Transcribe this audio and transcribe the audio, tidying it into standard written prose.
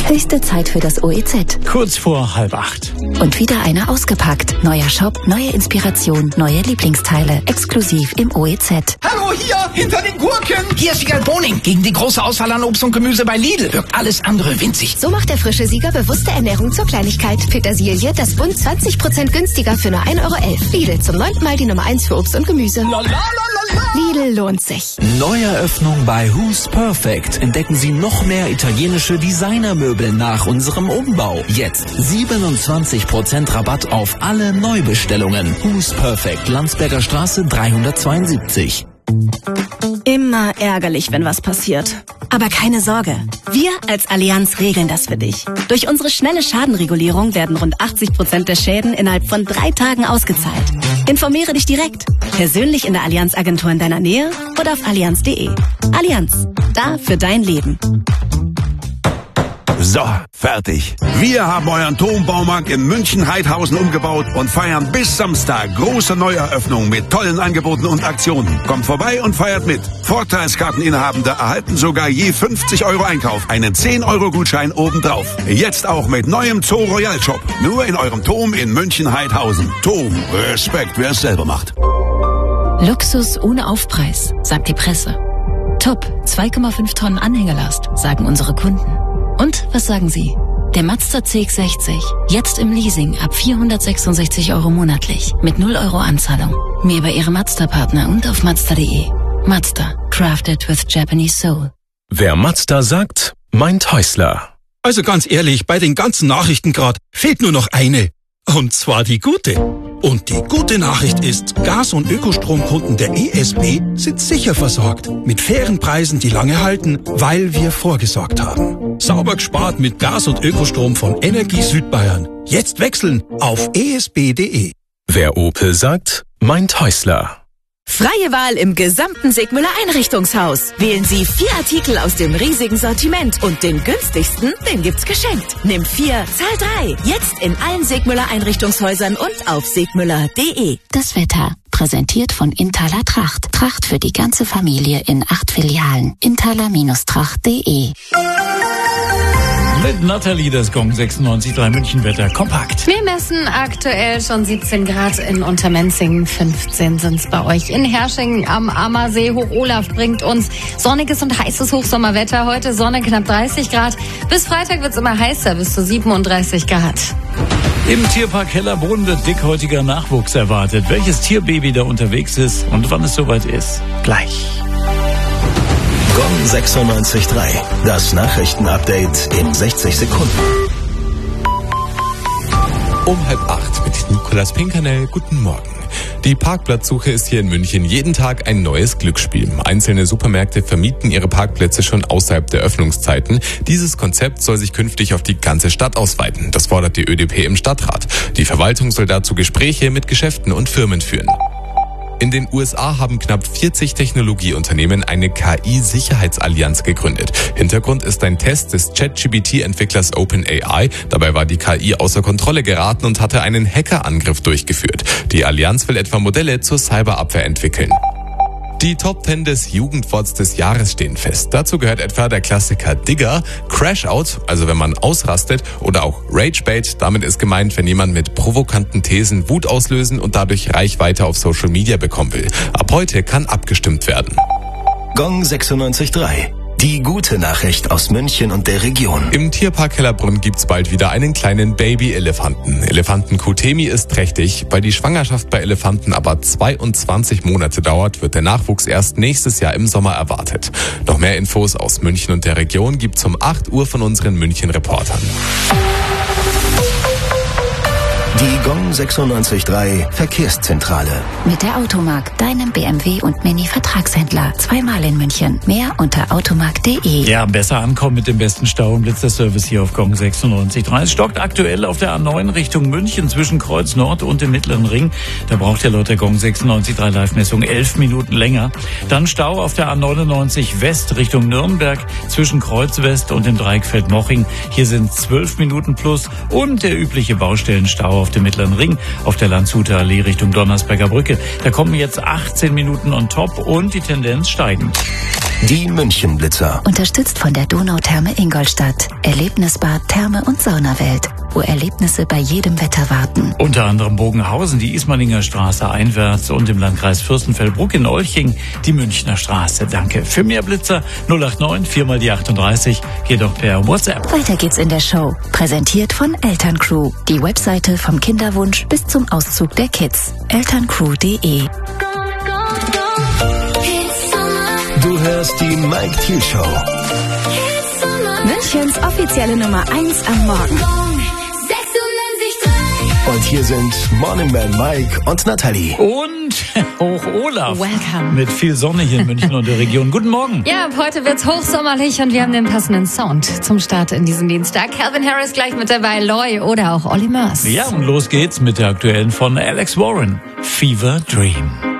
Höchste Zeit für das OEZ. Kurz vor 7:30. Und wieder eine ausgepackt. Neuer Shop, neue Inspiration, neue Lieblingsteile. Exklusiv im OEZ. Hallo, hier, hinter den Gurken. Hier ist Sieger Boning. Gegen die große Auswahl an Obst und Gemüse bei Lidl wirkt alles andere winzig. So macht der frische Sieger bewusste Ernährung zur Kleinigkeit. Petersilie, das Bund 20% günstiger für nur 1,11 €. Lidl, zum 9. Mal die Nummer 1 für Obst und Gemüse. Lidl lohnt sich. Neueröffnung bei Who's Perfect. Entdecken Sie noch mehr italienische Designermöbel nach unserem Umbau. Jetzt 27% Rabatt auf alle Neubestellungen. Who's Perfect, Landsberger Straße 372. Immer ärgerlich, wenn was passiert. Aber keine Sorge. Wir als Allianz regeln das für dich. Durch unsere schnelle Schadenregulierung werden rund 80% der Schäden innerhalb von 3 Tagen ausgezahlt. Informiere dich direkt. Persönlich in der Allianz-Agentur in deiner Nähe oder auf allianz.de. Allianz. Da für dein Leben. So, fertig. Wir haben euren Turmbaumarkt in München-Heidhausen umgebaut und feiern bis Samstag große Neueröffnung mit tollen Angeboten und Aktionen. Kommt vorbei und feiert mit. Vorteilskarteninhabende erhalten sogar je 50 € Einkauf einen 10-€-Gutschein obendrauf. Jetzt auch mit neuem Zoo Royal Shop. Nur in eurem Turm in München-Heidhausen. Turm, Respekt, wer es selber macht. Luxus ohne Aufpreis, sagt die Presse. Top, 2,5 Tonnen Anhängerlast, sagen unsere Kunden. Und was sagen Sie? Der Mazda CX-60, jetzt im Leasing ab 466 € monatlich, mit 0 € Anzahlung. Mehr bei Ihrem Mazda-Partner und auf Mazda.de. Mazda, crafted with Japanese soul. Wer Mazda sagt, meint Häusler. Also ganz ehrlich, bei den ganzen Nachrichten gerade fehlt nur noch eine. Und zwar die gute. Und die gute Nachricht ist, Gas- und Ökostromkunden der ESB sind sicher versorgt. Mit fairen Preisen, die lange halten, weil wir vorgesorgt haben. Sauber gespart mit Gas- und Ökostrom von Energie Südbayern. Jetzt wechseln auf esb.de. Wer Opel sagt, meint Häusler. Freie Wahl im gesamten Segmüller Einrichtungshaus. Wählen Sie 4 Artikel aus dem riesigen Sortiment und den günstigsten, den gibt's geschenkt. Nimm 4, zahl 3. Jetzt in allen Segmüller Einrichtungshäusern und auf segmüller.de. Das Wetter, präsentiert von Intaler Tracht. Tracht für die ganze Familie in 8 Filialen. Intaler-Tracht.de. Mit Nathalie, das Gong 96.3 München-Wetter kompakt. Wir messen aktuell schon 17 Grad in Untermenzing, 15 sind's bei euch in Hersching am Ammersee. Hoch-Olaf bringt uns sonniges und heißes Hochsommerwetter. Heute Sonne, knapp 30 Grad. Bis Freitag wird's immer heißer, bis zu 37 Grad. Im Tierpark Hellerbrunn wird dickhäutiger Nachwuchs erwartet. Welches Tierbaby da unterwegs ist und wann es soweit ist, gleich. Gong 96.3, das Nachrichtenupdate in 60 Sekunden. Um 7:30 mit Nicolas Pinkernell. Guten Morgen. Die Parkplatzsuche ist hier in München jeden Tag ein neues Glücksspiel. Einzelne Supermärkte vermieten ihre Parkplätze schon außerhalb der Öffnungszeiten. Dieses Konzept soll sich künftig auf die ganze Stadt ausweiten. Das fordert die ÖDP im Stadtrat. Die Verwaltung soll dazu Gespräche mit Geschäften und Firmen führen. In den USA haben knapp 40 Technologieunternehmen eine KI-Sicherheitsallianz gegründet. Hintergrund ist ein Test des ChatGPT-Entwicklers OpenAI. Dabei war die KI außer Kontrolle geraten und hatte einen Hackerangriff durchgeführt. Die Allianz will etwa Modelle zur Cyberabwehr entwickeln. Die Top 10 des Jugendworts des Jahres stehen fest. Dazu gehört etwa der Klassiker Digger, Crash-Out, also wenn man ausrastet, oder auch Rage-Bait. Damit ist gemeint, wenn jemand mit provokanten Thesen Wut auslösen und dadurch Reichweite auf Social Media bekommen will. Ab heute kann abgestimmt werden. Gong 96.3. Die gute Nachricht aus München und der Region. Im Tierpark Hellerbrunn gibt's bald wieder einen kleinen Baby-Elefanten. Elefanten-Kuh Temi ist trächtig. Weil die Schwangerschaft bei Elefanten aber 22 Monate dauert, wird der Nachwuchs erst nächstes Jahr im Sommer erwartet. Noch mehr Infos aus München und der Region gibt's um 8 Uhr von unseren München-Reportern. Die Gong 96.3 Verkehrszentrale. Mit der Automark, deinem BMW und Mini-Vertragshändler. 2-mal in München. Mehr unter automark.de. Ja, besser ankommen mit dem besten Stau und Blitzerservice hier auf Gong 96.3. Es stockt aktuell auf der A9 Richtung München zwischen Kreuz Nord und dem Mittleren Ring. Da braucht ihr laut der Gong 96.3 Live-Messung 11 Minuten länger. Dann Stau auf der A99 West Richtung Nürnberg zwischen Kreuz West und dem Dreieckfeld Moching. Hier sind 12 Minuten plus und der übliche Baustellenstau auf dem Mittleren Ring, auf der Landshuter Allee Richtung Donnersberger Brücke. Da kommen jetzt 18 Minuten on top und die Tendenz steigend. Die Münchenblitzer. Unterstützt von der Donautherme Ingolstadt. Erlebnisbad, Therme und Saunawelt, wo Erlebnisse bei jedem Wetter warten. Unter anderem Bogenhausen, die Ismaninger Straße einwärts und im Landkreis Fürstenfeldbruck in Olching die Münchner Straße. Danke. Für mehr Blitzer 089 4 mal die 38. Geht auch per WhatsApp. Weiter geht's in der Show. Präsentiert von Elterncrew. Die Webseite vom Kinderwunsch bis zum Auszug der Kids. elterncrew.de. Du hörst die Mike Thiel Show. Münchens offizielle Nummer 1 am Morgen. Und hier sind Morning Man Mike und Nathalie. Und Hoch Olaf. Welcome. Mit viel Sonne hier in München und der Region. Guten Morgen. Ja, ab heute wird's hochsommerlich und wir haben den passenden Sound zum Start in diesen Dienstag. Calvin Harris gleich mit dabei, Loy oder auch Olly Murs. Ja, und los geht's mit der aktuellen von Alex Warren. Fever Dream.